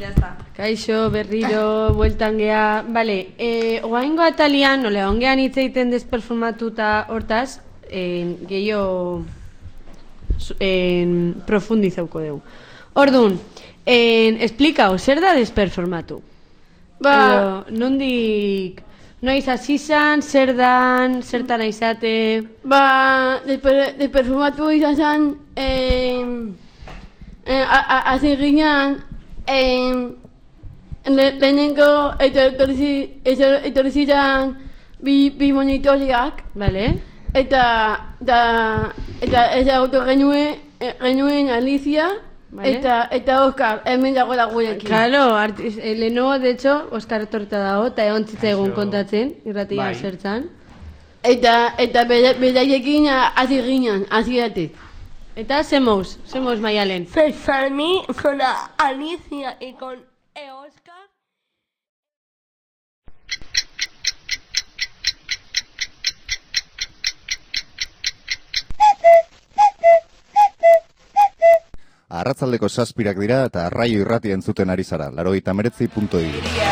Kaixo, berriro, bueltan gea. Bale, oaingo atalian, nole, ongean hitz egiten desperformatuta hortaz, gehiago profundizauko dugu. Orduan, esplikau, zer da desperformatu? Ba, nondik, noiz azizan, zer dan, zertan aizate? Ba, desperformatu izan zen, hazi ginean, lehenengo etorri ziren bi monitoriak. Bale. Eta ezagutu genuen Alicia, vale. eta Oskar, hemen dagoela gurekin. Claro, leheno, de hecho, Oskar etorreta dago, eta egon zitzaigun kontatzen, irratia zertzan. Eta beraiekin hasi ginen, hasieratik. Eta zemoz Maialen. Fermi con Alicia y con Oscar. Arratzaldeko 7 dira eta Arraio Irratia entzuten ari zara, 89.2.